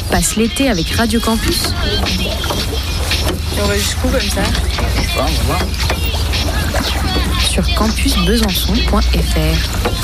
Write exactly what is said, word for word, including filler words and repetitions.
passe l'été avec Radio Campus. Et on va jusqu'où comme ça? Je sais pas, on va voir. Sur campus besançon point f r.